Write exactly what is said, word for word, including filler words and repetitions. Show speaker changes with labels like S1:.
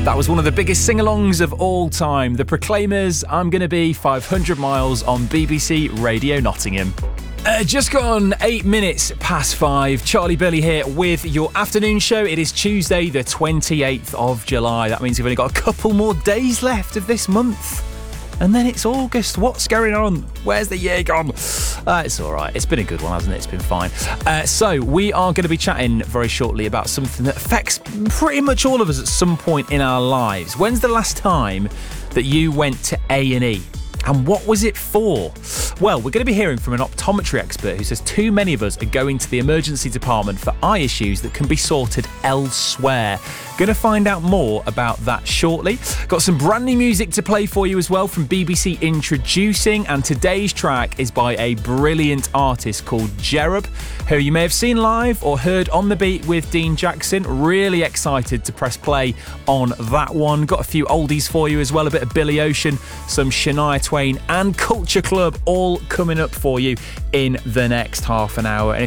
S1: That was one of the biggest sing-alongs of all time. The Proclaimers, I'm Gonna Be five hundred miles on B B C Radio Nottingham. Uh, just gone eight minutes past five. Charlie Billy here with your afternoon show. It is Tuesday, the twenty-eighth of July. That means we've only got a couple more days left of this month. And then it's August. What's going on? Where's the year gone? Uh, it's all right. It's been a good one, hasn't it? It's been fine. Uh, so we are going to be chatting very shortly about something that affects pretty much all of us at some point in our lives. When's the last time that you went to A and E? And what was it for? Well, we're going to be hearing from an optometry expert who says too many of us are going to the emergency department for eye issues that can be sorted elsewhere. Going to find out more about that shortly. Got some brand new music to play for you as well from B B C Introducing, and today's track is by a brilliant artist called Jerub, who you may have seen live or heard on the beat with Dean Jackson. Really excited to press play on that one. Got a few oldies for you as well, a bit of Billy Ocean, some Shania Twain and Culture Club all coming up for you in the next half an hour. And if